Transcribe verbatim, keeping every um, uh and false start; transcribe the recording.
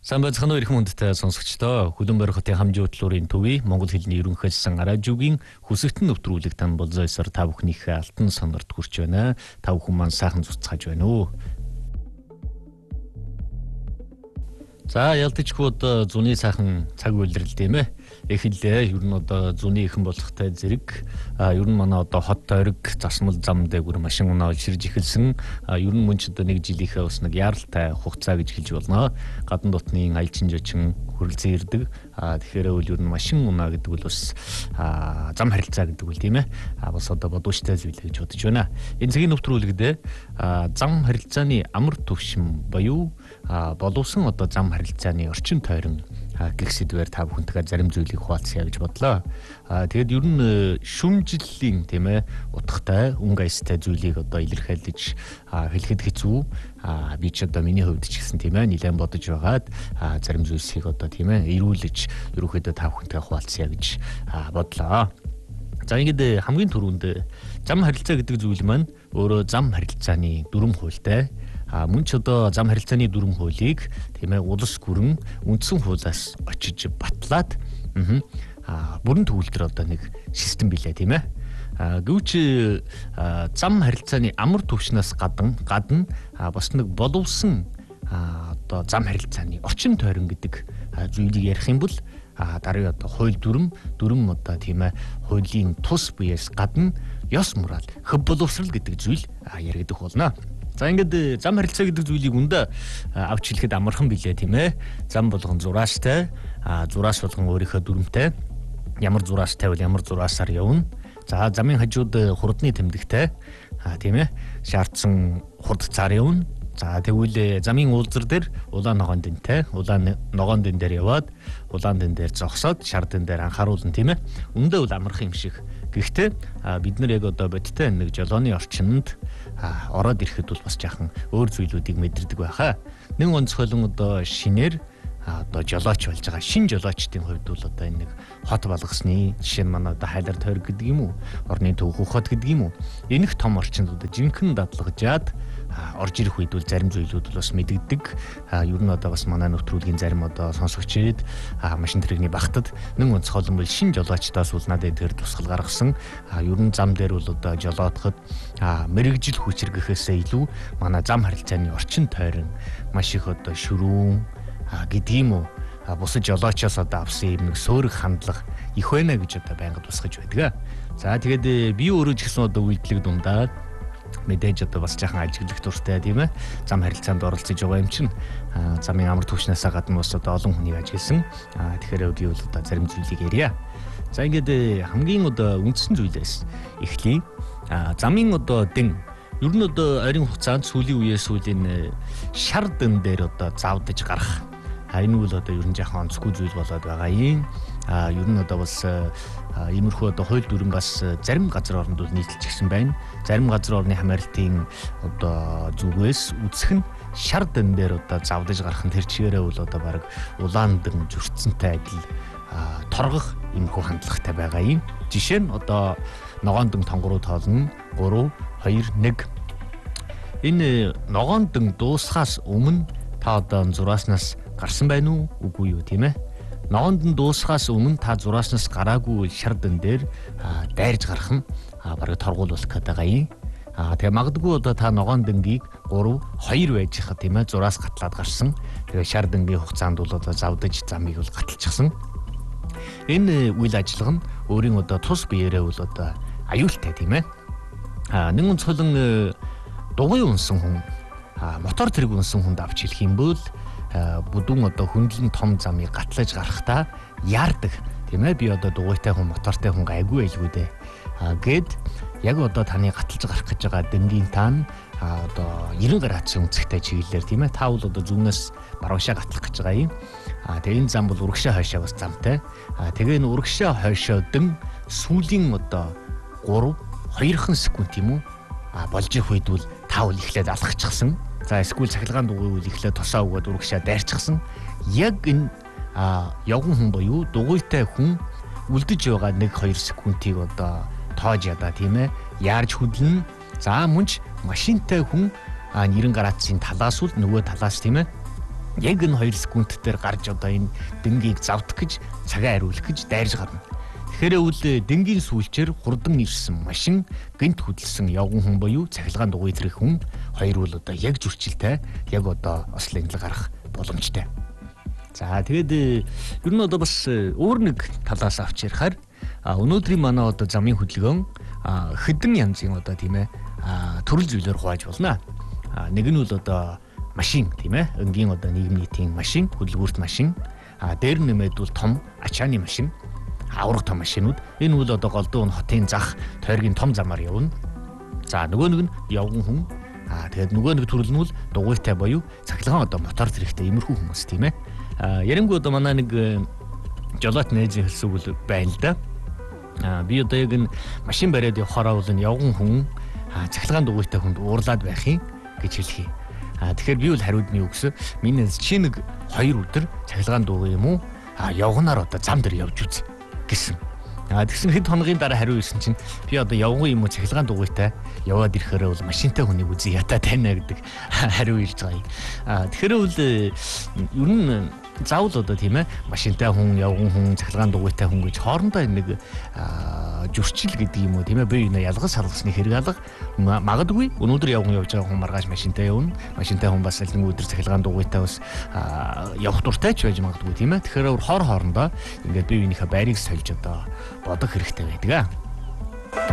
Сайн байцгаана уу эрхэм хүндтэй сонсогчдоо. Хүлэмбэр хотын хамжийн хөтлөөрийн төвийн Монгол хэлний ерөнхий хэлсэн радиогийн хүсэгтэн нэвтрүүлэг тань болзойсоор та бүхнийхээ алтан сонорт хүрч байна. Та бүхэн маань сайхан зүцгааж байна уу? За ялдчгүй одоо зуны сайхан цаг үйлрэл тийм ээ. Эхэллээ. Ер нь одоо зуны ихэн болохтой зэрэг а ер нь манай одоо хот тойрог засмал зам дээгүр машин унаа олширж эхэлсэн. А ер нь мөн ч одоо нэг жилийнхээ бас нэг яаралтай хугацаа гэж хэлж болно. Гадна дотны аялчин жочин хөрөлцөн ирдэг. А тэгэхээр үл ер нь машин унаа гэдэг бол бас а зам харилцаа гэдэг үл тийм ээ. А бас одоо бодвоштой зүйл гэж бодож байна. Энэ цагийн нэвтрүүлэгдээ а зам харилцааны амар төвшин буюу а боловсон одоо зам харилцааны орчин тойрон гэх сэдвээр та бүхэнтэйгээ зарим зүйлийг хуваалцъя гэж бодлоо. Аа тэгээд ер нь шүмжлэлийн тийм ээ утгатай өнгө аястай зүйлийг одоо илэрхийлж хэлэхэд хэцүү. Аа би ч одоо миний хувьд ч гэсэн тийм ээ нэлээд бодож байгаад зарим зүйлсийг одоо тийм ээ эрүүлж ерөөхдөө та бүхэнтэйгээ хуваалцъя гэж бодлоо. За ингээд хамгийн түрүүнд зам харилцаа гэдэг зүйл маань өөрөө зам харилцааны дүрм хуультай. А мөн ч одоо зам харилцааны дүрм хуулийг тийм ээ улс гүрэн үндсэн хуулиас очиж батлаад аа бүрэн төвлөрөө одоо нэг систем билээ тийм ээ. А гэвч зам харилцааны амар түвшнээс гадна гадна бас нэг боловсон одоо зам харилцааны орчин тойрон гэдэг зүйлийг ярих юм бол дараагийн одоо хууль дүрм дүрм одоо тийм ээ хуулийн тус буяас гадна ёс мурал хөв боловсрал гэдэг зүйл яригдах болно. За ингээд зам харилцаа гэдэг зүйлийг үндэ авч хэлэхэд амархан билээ тийм ээ. Зам болгон зураастай, а зураас болгон өөрийнхөө дүрмтэй. Ямар зураастай бол ямар зураасаар явна. За замын хажууд хурдны тэмдэгтэй, а тийм ээ. Шаардсан хурд цаар явна. За тэгвэл замын уулзар дээр улаан ногоон дэнтэй, улаан ногоон дэн дээр яваад улаан дэн дээр зогсоод шар дэн дээр анхааруулна тийм ээ. Үндэ бол амархан юм шиг. Гэхдээ бид нар яг одоо бодтой нэг жолооны орчинд ороод ирэхэд бол бас жаахан өөр зүйлүүдийг мэдэрдэг байхаа. Нэг онцгойлон одоо шинээр одоо жолооч болж байгаа шин жолоочдын хувьд бол одоо энэ нэг хот болгосны жишээ нь манай одоо хайлар тойрог гэдэг юм уу, орны төвхөх хот гэдэг юм уу. Энэх том орчинд одоо жинхэнэ дадлагжаад орж ирэх үед бол зарим зүйлүүд бол бас мэдэгдэг. Ер нь одоо бас манай нэвтрүүлгийн зарим одоо сонсогчид машин тэрэгний багтад нэг онцгойлон бол шин жолоочдоос бол надад тэр тусгал гаргасан. Ер нь зам дээр бол одоо жолоодоход мэрэгжил хүчиргэхээсээ илүү манай зам харилцааны орчин тойрон маш их одоо шүрүүн гэдэг юм уу бусад жолоочоос одоо авсан юм нэг сөөрөх хандлага их байна гэж одоо байнгад тусгаж байдаг. За тэгээд би өөрөө ч гэсэн одоо үйлдэлэг дундаа мэдээж одоо бас жаахан ажиглах дуртай тийм ээ. Зам харилцаанд оролцож байгаа юм чинь замын амар түвшнээс гадна бас одоо олон хүнийг ажигласан. Тэгэхээр би бол одоо зарим зүйлийг ярья. За ингээд хамгийн одоо үндсэн зүйлээс эхлэе. Замын одоо дэн ер нь одоо арийн хугацаанд сүүлийн үеэс сүүлийн шар дэн дээр одоо завдаж гарах. Энэ бол одоо ер нь жаахан онцгүй зүйл болоод байгаа юм. А ер нь одоо бас иймэрхүү одоо хууль дүрм бас зарим газар орнд бол нийтэлчихсэн байна. Зарим газар орны хамаарлтын одоо зүгээс үсэх нь шар дэн дээр одоо завдаж гарах нь тэр чигээрээ бол одоо баг улаан дэн зөрчсөнтэй адил торгох иймэрхүү хандлагатай байгаа юм. Жишээ нь одоо ногоон дэн тонгороо тоолно гурав хоёр нэг. Энэ ногоон дэн дуусахаас өмнө та одоо зурааснаас гарсан байна уу үгүй юу тийм ээ. Ногоон дэн дуусахаас өмнө та зурааснаас гараагүй шар дэн дээр дайрж гарах нь бараг торгуулах гэдэг байгаа юм. Аа тэгээ магадгүй одоо та ногоон дэнгийг гурав хоёр байж хаа тийм ээ зураас гатлаад гарсан. Тэгээ шар дэнгийн хугацаанд бол одоо завдаж замыг бол гаталчихсан. Энэ үйл ажиллагаа нь өөрийн одоо тус биеэрээ бол одоо аюултай тийм ээ. Аа нэг онцгойлон дугуй унсан хүн мотор тэрэг унсан хүнд авч хэлэх юм бол бүдүүн одоо хөндлөн том замыг гатлаж гарахдаа яардаг тийм ээ. Би одоо дугуйтай хүн мотортой хүн айгүй айлгүй дээ. А гээд яг одоо таны гаталж гарах гэж байгаа дэнгийн таан одоо нэрэн градусын үнцэгтэй чиглэлээр тийм ээ. Та бол одоо зүүнээс баруушаа гатлах гэж байгаа юм. А тэгээ энэ зам бол урагшаа хойшоо бас замтай. А тэгээ энэ урагшаа хойшоо дэн сүүлийн одоо гурав хоёрхан секунд юм уу а болж их үед бол та бол эхлээд алхачихсан. За эсвэл цахилгаан дугуй үл ихлэ тосоо өгөөд урагшаа дайрчихсан. Яг энэ явган хүн буюу дугуйтай хүн үлдэж байгаа нэг хоёр секундыг одоо тоож ядаа тийм ээ. Яарж хөдлөн. За мөнч машинтай хүн нэрэн градусын талаас үл нөгөө талаас тийм ээ яг энэ хоёр секунд дээр гарч одоо энэ дэнгийг завдах гэж цагаа хариулах гэж дайрж гарна. Тэгэхээр үл дэнгийн сүүлчээр хурдан ирсэн машин, гинт хөдөлсөн явган хүн буюу цахилгаан дугуй зэрэг хүн хоёр бол одоо яг зөрчилтэй, яг одоо ослын л гарах боломжтой. За тэгээд ер нь одоо бас өөр нэг талаас авч ярихаар өнөөдрийн манай одоо замын хөдөлгөөн хэдэн янзын одоо тийм ээ төрөл зүйлээр хувааж болно. Нэг нь бол одоо машин тийм ээ, энгийн одоо нийгмийн нийтийн машин, хөдөлгүүрт машин, дээр нэмээд бол том ачааны машин, авраг том машинууд. Энэ бол одоо голдуу хотын зах тойргийн том замаар явна. За нөгөө нэг нь явган хүн. Аа тэгээд нөгөө нэг төрөл нь бол дугуйтай буюу цахилгаан одоо мотор зэрэгтэй иймэрхүү хүмүүс тийм ээ. Аа ярингуу одоо манай нэг жолоот найзын хэлсэн үг байна л да. Аа би одоо яг энэ машин бариад явахаараа бол энэ явган хүн цахилгаан дугуйтай хүнд уурлаад байх юм гэж хэлхий. Аа тэгэхээр би бол хариуд нь юу гэсэн? Миний чи нэг хоёр өдөр цахилгаан дугуй юм уу? Аа явганаар одоо зам дээр явж үз гэсэн. Аа тэгсэн хэд хоногийн дараа хариу ирсэн чинь би одоо явган юм уу цахилгаан дугуйтай яваад ирэхээр бол машинтай хүнийг үзье ята тайна гэдэг хариу ирж байгаа юм. Аа тэгэхээр бол ер нь заавал одоо тийм ээ машинтай хүн, явган хүн, цахилгаан дугуйтай хүн гэж хоорондоо нэг зөрчил гэдэг юм уу тийм ээ бие биенээ ялгаж салгасны хэрэг алга магадгүй. Өнөөдөр явган явж байгаа хүн маргааш машинтай явна. Машинтай хүн бас аль нэг өдөр цахилгаан дугуйтай бас явах дуртай ч байж магадгүй тийм ээ. Тэгэхээр хор хоорондоо ингээд бие биенийхээ байрыг сольж одоо бодох хэрэгтэй байдаг аа.